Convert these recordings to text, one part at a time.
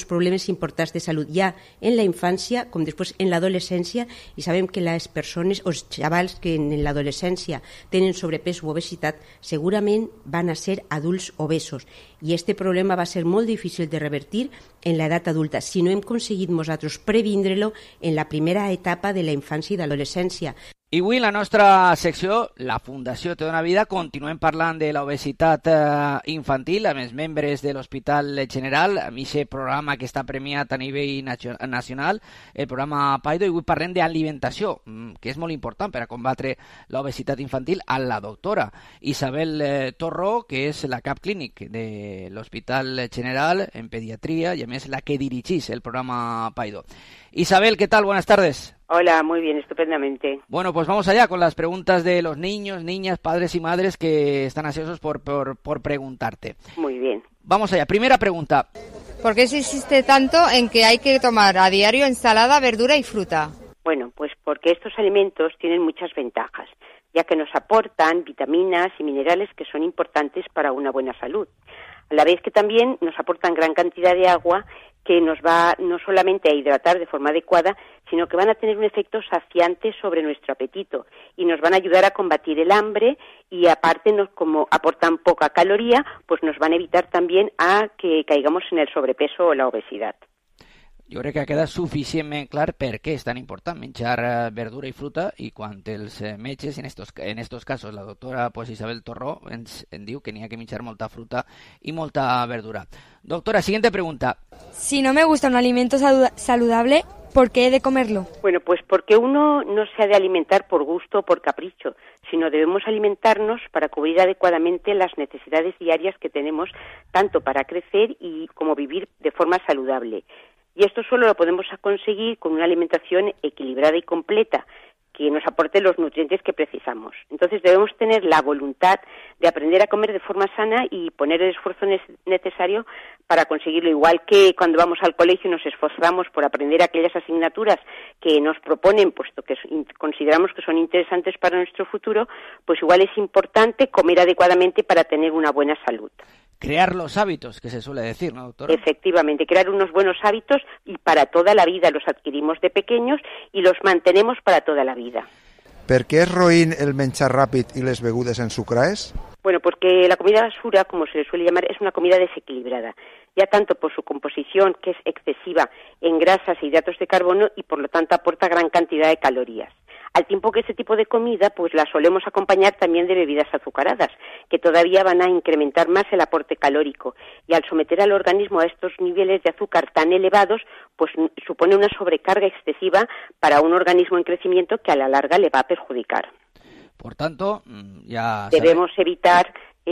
problemes importants de salut ja en la infància com després en l'adolescència, i sabem que les persones o els xavals que en l'adolescència tenen sobrepès o obesitat segurament van a ser adults obesos, i este problema va ser molt difícil de revertir en l'edat adulta si no hem aconseguit nosaltres previndre-lo en la primera etapa de la infància i d'adolescència. I avui la nostra secció, la Fundació Te Dona Vida, continuem parlant de l'obesitat infantil amb els membres de l'Hospital General, amb aquest programa que està premiat a nivell nacional, el programa PAIDO, i avui parlem d'alimentació, que és molt important per a combatre l'obesitat infantil, amb la doctora Isabel Torró, que és la cap clínic de l'Hospital General en pediatria i a més la que dirigís el programa PAIDO. Isabel, ¿qué tal? Buenas tardes. Hola, muy bien, estupendamente. Bueno, pues vamos allá con las preguntas de los niños, niñas, padres y madres que están ansiosos por preguntarte. Muy bien. Vamos allá. Primera pregunta. ¿Por qué se insiste tanto en que hay que tomar a diario ensalada, verdura y fruta? Bueno, pues porque estos alimentos tienen muchas ventajas, ya que nos aportan vitaminas y minerales que son importantes para una buena salud. A la vez que también nos aportan gran cantidad de agua que nos va no solamente a hidratar de forma adecuada, sino que van a tener un efecto saciante sobre nuestro apetito y nos van a ayudar a combatir el hambre y aparte, como aportan poca caloría, pues nos van a evitar también a que caigamos en el sobrepeso o la obesidad. Jo crec que ha quedat suficientment clar per què és tan important menjar verdura i fruta, i quan els metges, en estos casos la doctora Isabel Torró, ens diu que n'hi ha que menjar molta fruta i molta verdura. Doctora, siguiente pregunta. Si no me gusta un alimento saludable, ¿por qué he de comerlo? Bueno, pues porque uno no se ha de alimentar por gusto o por capricho, sino debemos alimentarnos para cubrir adecuadamente las necesidades diarias que tenemos, tanto para crecer y como vivir de forma saludable. Y esto solo lo podemos conseguir con una alimentación equilibrada y completa, que nos aporte los nutrientes que precisamos. Entonces debemos tener la voluntad de aprender a comer de forma sana y poner el esfuerzo necesario para conseguirlo. Igual que cuando vamos al colegio nos esforzamos por aprender aquellas asignaturas que nos proponen, puesto que consideramos que son interesantes para nuestro futuro, pues igual es importante comer adecuadamente para tener una buena salud. Crear los hábitos, que se suele decir, ¿no, doctora? Efectivamente, crear unos buenos hábitos y para toda la vida. Los adquirimos de pequeños y los mantenemos para toda la vida. Per què és roïn el menjar ràpid i les begudes ensucrades? Bueno, porque la comida basura, como se le suele llamar, es una comida desequilibrada, ya tanto por su composición, que es excesiva en grasas e hidratos de carbono, y por lo tanto aporta gran cantidad de calorías. Al tiempo que ese tipo de comida, pues la solemos acompañar también de bebidas azucaradas, que todavía van a incrementar más el aporte calórico. Y al someter al organismo a estos niveles de azúcar tan elevados, pues supone una sobrecarga excesiva para un organismo en crecimiento que a la larga le va a perjudicar. Por tanto, ya debemos evitar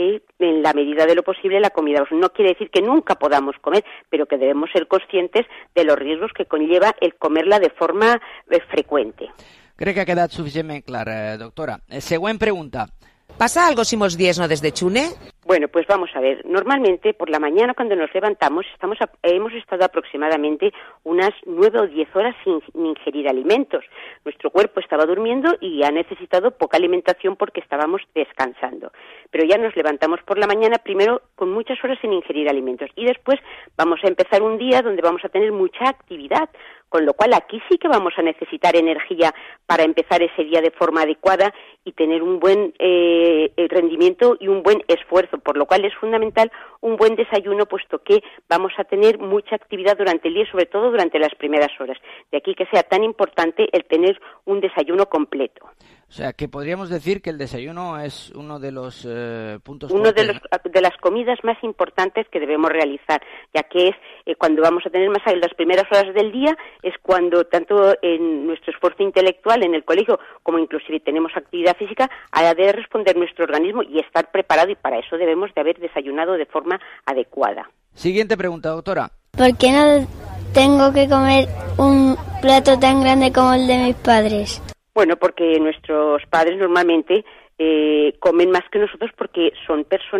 en la medida de lo posible la comida. No quiere decir que nunca podamos comer, pero que debemos ser conscientes de los riesgos que conlleva el comerla de forma frecuente. Crec que ha quedat suficientment clar, doctora. Següent pregunta. ¿Pasa algo si mos dies no desdechune? Bueno, pues vamos a ver. Normalmente, por la mañana cuando nos levantamos, hemos estado aproximadamente unas 9 o 10 horas sin ingerir alimentos. Nuestro cuerpo estaba durmiendo y ha necesitado poca alimentación porque estábamos descansando. Pero ya nos levantamos por la mañana, primero con muchas horas sin ingerir alimentos, y después vamos a empezar un día donde vamos a tener mucha actividad, con lo cual aquí sí que vamos a necesitar energía para empezar ese día de forma adecuada y tener un buen rendimiento y un buen esfuerzo, por lo cual es fundamental un buen desayuno, puesto que vamos a tener mucha actividad durante el día, sobre todo durante las primeras horas. De aquí que sea tan importante el tener un desayuno completo. O sea, que podríamos decir que el desayuno es uno de los puntos de las comidas más importantes que debemos realizar, ya que es cuando vamos a tener más en las primeras horas del día, es cuando tanto en nuestro esfuerzo intelectual en el colegio como inclusive tenemos actividad física, ha de responder nuestro organismo y estar preparado, y para eso debemos de haber desayunado de forma adecuada. Siguiente pregunta, doctora. ¿Por qué no tengo que comer un plato tan grande como el de mis padres? Bueno, porque nuestros padres normalmente comen más que nosotros porque son personas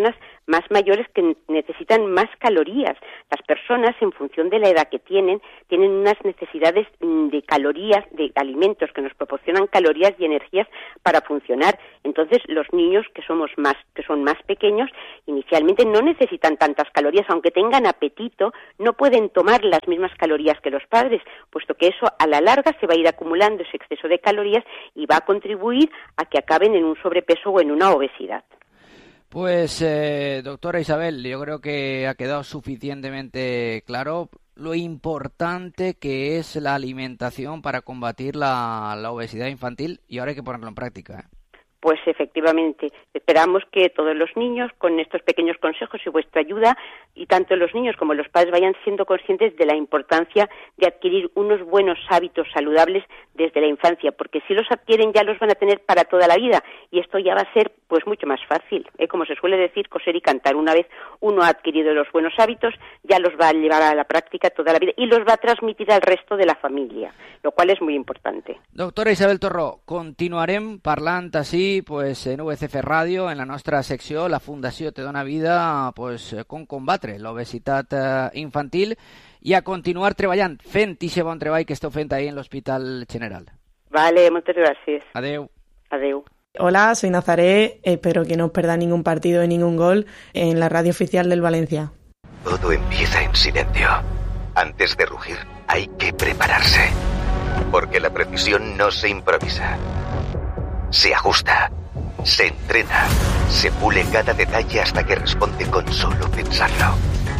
más mayores que necesitan más calorías. Las personas, en función de la edad que tienen unas necesidades de calorías, de alimentos que nos proporcionan calorías y energías para funcionar. Entonces, los niños que son más pequeños, inicialmente no necesitan tantas calorías, aunque tengan apetito, no pueden tomar las mismas calorías que los padres, puesto que eso a la larga se va a ir acumulando ese exceso de calorías y va a contribuir a que acaben en un sobrepeso o en una obesidad. Pues, doctora Isabel, yo creo que ha quedado suficientemente claro lo importante que es la alimentación para combatir la obesidad infantil, y ahora hay que ponerlo en práctica. Pues efectivamente, esperamos que todos los niños, con estos pequeños consejos y vuestra ayuda, y tanto los niños como los padres vayan siendo conscientes de la importancia de adquirir unos buenos hábitos saludables desde la infancia, porque si los adquieren ya los van a tener para toda la vida, y esto ya va a ser pues mucho más fácil. Como se suele decir, coser y cantar. Una vez uno ha adquirido los buenos hábitos, ya los va a llevar a la práctica toda la vida y los va a transmitir al resto de la familia, lo cual és muy importante. Doctora Isabel Torró, continuarem parlant així pues, en UCF Ràdio, en la nostra secció La Fundació Te Dona Vida, pues, com combatre l'obesitat infantil i a continuar treballant, fent aquest bon treball que esteu fent ahí en l'Hospital General. Vale, moltes gràcies. Adeu. Adeu. Hola, soy Nazaré, espero que no os perdáis ningún partido y ningún gol en la radio oficial del Valencia. Todo empieza en silencio. Antes de rugir, hay que prepararse. Porque la precisión no se improvisa. Se ajusta, se entrena, se pule cada detalle hasta que responde con solo pensarlo.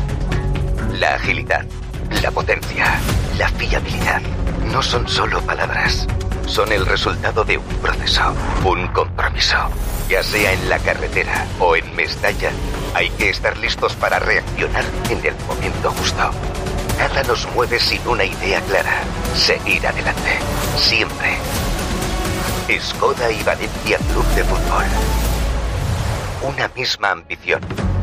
La agilidad, la potencia, la fiabilidad no son solo palabras. Son el resultado de un proceso, un compromiso. Ya sea en la carretera o en Mestalla, hay que estar listos para reaccionar en el momento justo. Nada nos mueve sin una idea clara. Seguir adelante. Siempre. Skoda y Valencia Club de Fútbol. Una misma ambición.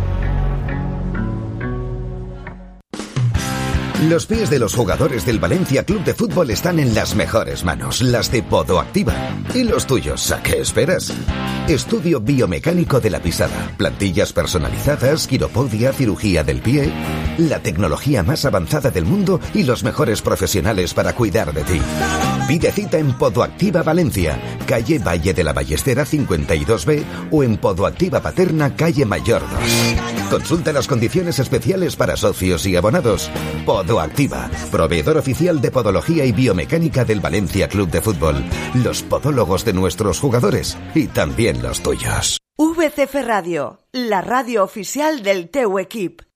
Los pies de los jugadores del Valencia Club de Fútbol están en las mejores manos, las de Podoactiva. ¿Y los tuyos? ¿A qué esperas? Estudio biomecánico de la pisada, plantillas personalizadas, quiropodia, cirugía del pie, la tecnología más avanzada del mundo y los mejores profesionales para cuidar de ti. Pide cita en Podoactiva Valencia, calle Valle de la Ballestera 52B o en Podoactiva Paterna, calle Mayor 2. Consulta las condiciones especiales para socios y abonados. Podoactiva, proveedor oficial de podología y biomecánica del Valencia Club de Fútbol. Los podólogos de nuestros jugadores y también los tuyos. VCF Radio, la radio oficial del teu equip.